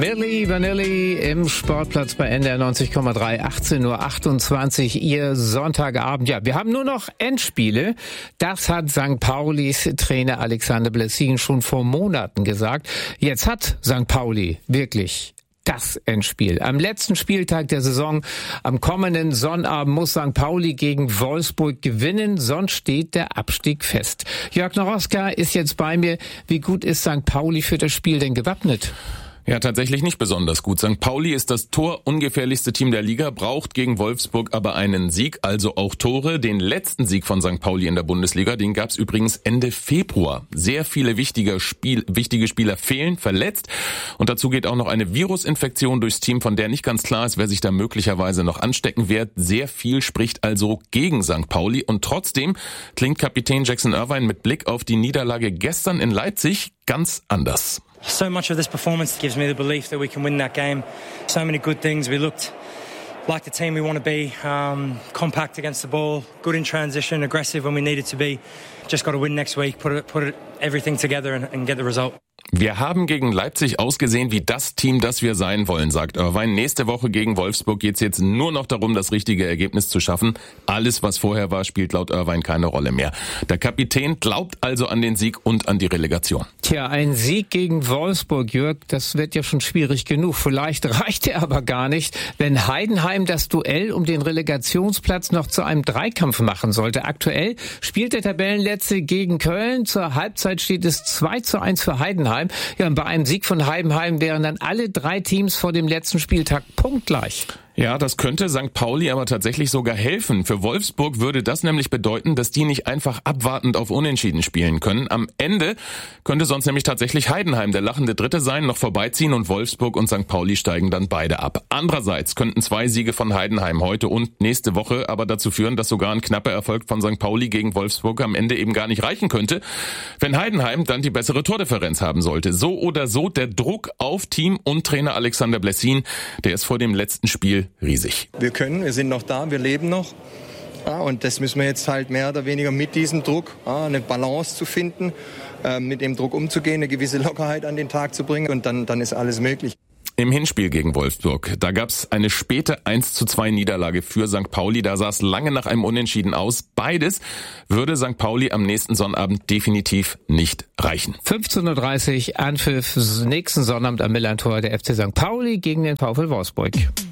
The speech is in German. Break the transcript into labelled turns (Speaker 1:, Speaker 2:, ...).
Speaker 1: Milli Vanilli im Sportplatz bei NDR 90,3, 18:28 Uhr, Ihr Sonntagabend. Ja, wir haben nur noch Endspiele. Das hat St. Paulis Trainer Alexander Blessin schon vor Monaten gesagt. Jetzt hat St. Pauli wirklich das Endspiel. Am letzten Spieltag der Saison, am kommenden Sonnabend, muss St. Pauli gegen Wolfsburg gewinnen, sonst steht der Abstieg fest. Jörg Noroska ist jetzt bei mir. Wie gut ist St. Pauli für das Spiel denn gewappnet?
Speaker 2: Ja, tatsächlich nicht besonders gut. St. Pauli ist das torungefährlichste Team der Liga, braucht gegen Wolfsburg aber einen Sieg, also auch Tore. Den letzten Sieg von St. Pauli in der Bundesliga, den gab's übrigens Ende Februar. Sehr viele wichtige Spieler fehlen, verletzt. Und dazu geht auch noch eine Virusinfektion durchs Team, von der nicht ganz klar ist, wer sich da möglicherweise noch anstecken wird. Sehr viel spricht also gegen St. Pauli. Und trotzdem klingt Kapitän Jackson Irvine mit Blick auf die Niederlage gestern in Leipzig ganz anders.
Speaker 3: So much of this performance gives me the belief that we can win that game. So many good things. We looked like the team we want to be, compact against the ball, good in transition, aggressive when we needed to be. Just got to win next week, put everything together and get the result.
Speaker 2: Wir haben gegen Leipzig ausgesehen wie das Team, das wir sein wollen, sagt Irvine. Nächste Woche gegen Wolfsburg geht es jetzt nur noch darum, das richtige Ergebnis zu schaffen. Alles, was vorher war, spielt laut Irvine keine Rolle mehr. Der Kapitän glaubt also an den Sieg und an die Relegation.
Speaker 1: Tja, ein Sieg gegen Wolfsburg, Jörg, das wird ja schon schwierig genug. Vielleicht reicht er aber gar nicht, wenn Heidenheim das Duell um den Relegationsplatz noch zu einem Dreikampf machen sollte. Aktuell spielt der Tabellenletzte gegen Köln. Zur Halbzeit steht es 2:1 für Heidenheim. Ja, und bei einem Sieg von Heidenheim wären dann alle 3 Teams vor dem letzten Spieltag punktgleich.
Speaker 2: Ja, das könnte St. Pauli aber tatsächlich sogar helfen. Für Wolfsburg würde das nämlich bedeuten, dass die nicht einfach abwartend auf Unentschieden spielen können. Am Ende könnte sonst nämlich tatsächlich Heidenheim der lachende Dritte sein, noch vorbeiziehen und Wolfsburg und St. Pauli steigen dann beide ab. Andererseits könnten 2 Siege von Heidenheim heute und nächste Woche aber dazu führen, dass sogar ein knapper Erfolg von St. Pauli gegen Wolfsburg am Ende eben gar nicht reichen könnte, wenn Heidenheim dann die bessere Tordifferenz haben sollte. So oder so der Druck auf Team und Trainer Alexander Blessin, der ist vor dem letzten Spiel riesig.
Speaker 4: Wir sind noch da, wir leben noch. Und das müssen wir jetzt halt mehr oder weniger mit diesem Druck, eine Balance zu finden, mit dem Druck umzugehen, eine gewisse Lockerheit an den Tag zu bringen und dann ist alles möglich.
Speaker 2: Im Hinspiel gegen Wolfsburg, da gab's eine späte 1:2 Niederlage für St. Pauli. Da sah es lange nach einem Unentschieden aus. Beides würde St. Pauli am nächsten Sonnabend definitiv nicht reichen.
Speaker 1: 15:30 Uhr Anpfiff nächsten Sonnabend am Millerntor der FC St. Pauli gegen den VfL Wolfsburg.